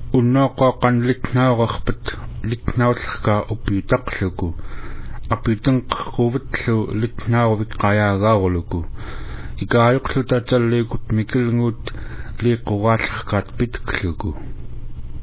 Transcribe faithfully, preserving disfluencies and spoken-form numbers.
unnoqoqan litnaaqarpat litnaullerkaa uppiutaqluku apitenqerruvitllu litnaaruvik qayaagaaruluku ikaajuqluta talliikut mikilnguut liiqquraallerkaat pitkluku